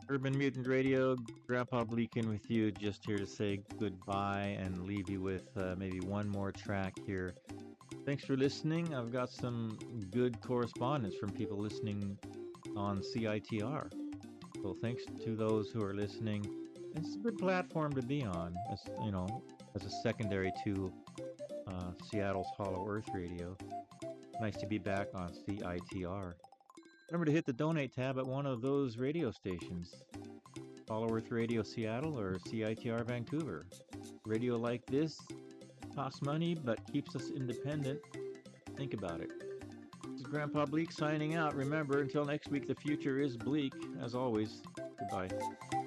Urban Mutant Radio, Grandpa Bleakin with you, just here to say goodbye and leave you with maybe one more track here. Thanks for listening. I've got some good correspondence from people listening on CITR. So thanks to those who are listening. It's a good platform to be on, as you know, as a secondary to Seattle's Hollow Earth Radio. Nice to be back on CITR. Remember to hit the donate tab at one of those radio stations. Hollow Earth Radio Seattle or CITR Vancouver. Radio like this costs money but keeps us independent. Think about it. This is Grandpa Bleak signing out. Remember, until next week, the future is bleak. As always, goodbye.